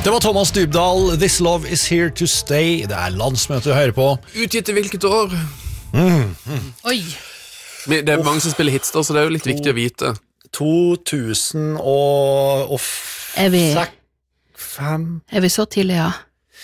Det var Thomas Dybdahl, This Love Is Here To Stay. Det landsmøtet du hører på. Utgitt I hvilket år? Oi. Det mange som spiller hits da, så det jo litt viktig å vite. 2005. Er vi så tidlig, ja?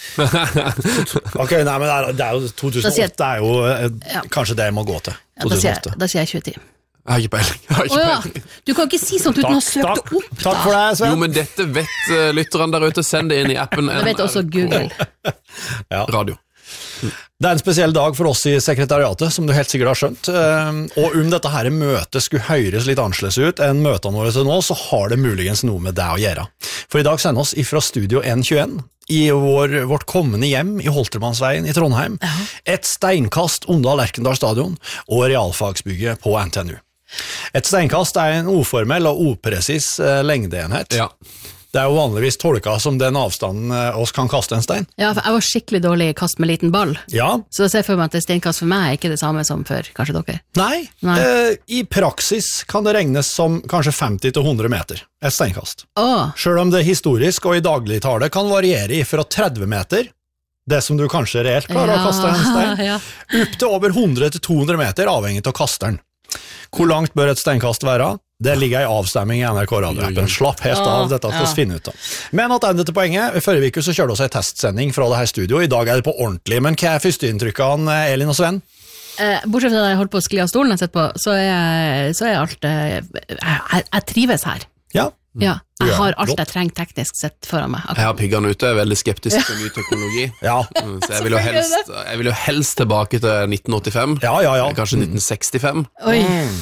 Ok, nei, men det jo 2008 det jo kanskje det jeg må gå til. Ja, da sier jeg 2010. Jeg har ikke peiling. Du kan ikke si sånt uten å søke det opp. Takk for det, Sven. Jo, men dette vet lytterne der ute. Send det inn I appen. Det vet også Google. Radio. Det en spesiell dag for oss I sekretariatet, som du helt sikkert har skjønt. Og dette her møtet skulle høres litt annerledes ut enn møtene våre til nå, så har det muligens noe med det å gjøre. For I dag sender oss ifra Studio N21 I vårt kommende hjem I Holtermannsveien I Trondheim, et steinkast under Lerkendal stadion og realfagsbygget på NTNU. Et steinkast en uformell og upresis lengdeenhet. Ja. Det jo vanligvis tolket som den avstanden oss kan kaste en stein. Ja, for jeg var skikkelig dårlig I kast med liten ball. Ja. Så jeg ser for meg at det steinkast for meg ikke det samme som for kanskje dere. Nei. I praksis kan det regnes som kanskje 50-100 meter, et steinkast. Selv om det historisk og I dagligtale kan variere fra 30 meter, det som du kanskje reelt klarer å kaste en stein, opp til over 100-200 meter avhengig av kasteren. Hvor langt bør et steinkast være? Det ligger I avstemming I NRK Radio-appen. Slapp helt av, dette skal vi finne ut av. Men at enda til poenget, forrige uke så kjørte vi en testsending fra det her studio. I dag det på ordentlig, men hva førsteinntrykkene, Elin og Sven? Bortsett fra at jeg holdt på å skli av stolen jeg sett på, så alt jeg trives her. Ja. Ja, jeg har alt jeg trenger teknisk sett foran meg. Jeg har piggene ute, veldig skeptisk til ny teknologi. Ja. Så jeg vil jo helst tilbake til 1985. Ja. Kanskje 1965. Oi.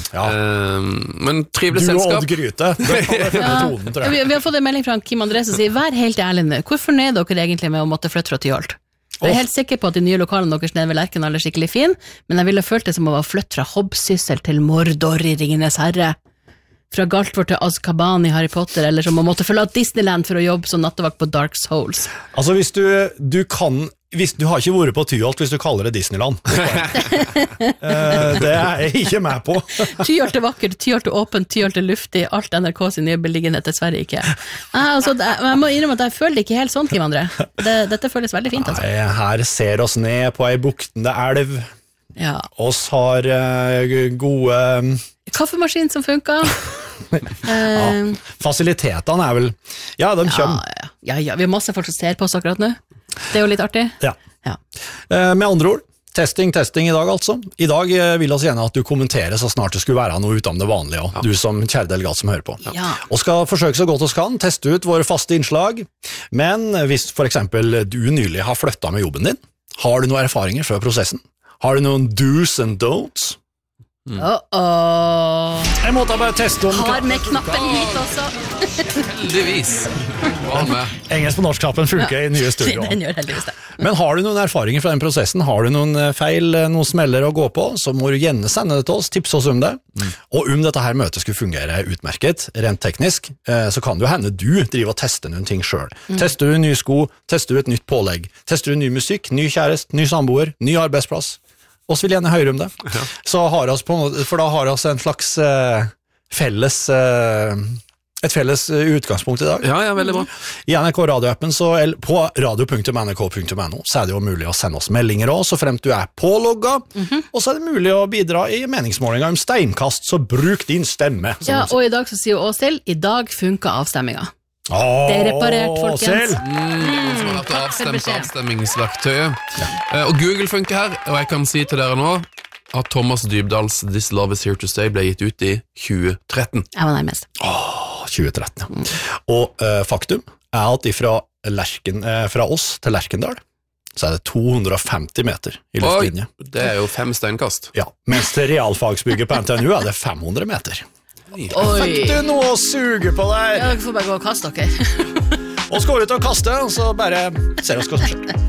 Men trivelig selskap. Du og Odd Gryte. Metoden, tror jeg. Vi har fått en melding fra Kim André som sier, vær helt ærlig nå, hvor fornøyd dere egentlig med å måtte flytte fra Tyholt? Jeg helt sikker på at de nye lokalene deres nede ved Lerkendal skikkelig fin, men jeg ville følt det som å flytte fra Hobbsyssel til Mordor I Ringenes Herre. Fra Galtvort til Azkaban I Harry Potter, eller som å måtte forlate Disneyland for å jobbe som nattevakt på Dark Souls. Altså hvis du har ikke vært på Tyholt hvis du kaller det Disneyland. Det jeg ikke med på. Tyholt vakkert, Tyholt åpent, Tyholt luftig, alt NRK sin nye beliggenhet dessverre ikke. Jeg må innrømme at jeg føler det ikke helt sånn, Kim André. Dette føles veldig fint, altså. Nei, her ser oss ned på en buktende elv. Ja. Oss har gode... Kaffemaskin som funker. Fasilitetene vel... Ja, de kommer. Ja, vi har masse folk som ser på oss akkurat nå. Det jo litt artig. Ja. Med andre ord, testing I dag altså. I dag vil jeg gjerne at du kommenterer så snart det skulle være noe utenom det vanlige, og du som kjære delegat som hører på. Ja. Og skal forsøke så godt oss kan, teste ut våre faste innslag, men hvis for eksempel du nylig har flyttet med jobben din, har du noen erfaringer fra prosessen? Har du noen do's and don'ts? Jeg måtte bare teste om... Har med knappen hit også. Heldigvis. Engelsk på norsk-knappen funker I nye studio. Den gjør heldigvis det. Men har du noen erfaringer fra den prosessen? Har du noen feil, noen smeller å gå på, så må du gjerne sende det til oss, tipse oss om det. Og om dette her møtet skulle fungere utmerket, rent teknisk, så kan det jo hende du driver og tester noen ting selv. Tester du en ny sko, tester du et nytt pålegg, tester du ny musikk, ny kjærest, ny samboer, ny arbeidsplass. Oss vil gjerne høre om det. Så har oss for da har oss en slags et felles utgangspunkt I dag. Ja, veldig bra. I NRK Radio-appen, så på radio.nrk.no, så det jo mulig å sende oss meldinger også, så fremt du pålogget, og så det mulig å bidra I meningsmålinger om steinkast, så bruk din stemme. Ja, og I dag så sier Åshild, I dag funker avstemminga. Det reparert, folkens. Noen som har hatt avstemmingsverktøyet. Og Google funker her, og jeg kan si til dere nå at Thomas Dybdahls This Love Is Here To Stay ble gitt ut I 2013. Jeg var nærmest. 2013, ja. Og faktum at fra oss til Lerkendal, så det 250 meter I luftlinje. Det jo 5 steinkast. Ja, mens til realfagsbygget på NTNU det 500 meter. Fikk du noe å suge på deg? Ja, dere får bare gå og kaste dere. Og så går ut og kaste, og så bare ser oss hva som skjer.